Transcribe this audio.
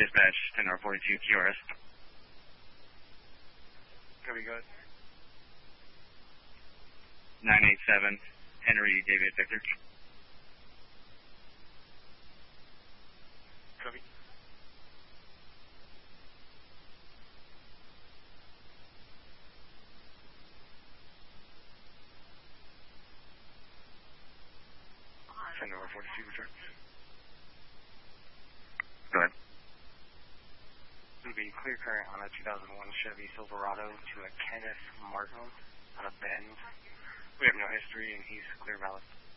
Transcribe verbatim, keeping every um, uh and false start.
Dispatch, ten R forty-two Q R S. Copy, go ahead. nine eight seven, Henry David Victor. Copy. ten R forty-two, return. Go ahead. It'll be clear current on a two thousand one Chevy Silverado to a Kenneth Martin on a Bend. We have no history, and he's clear valid.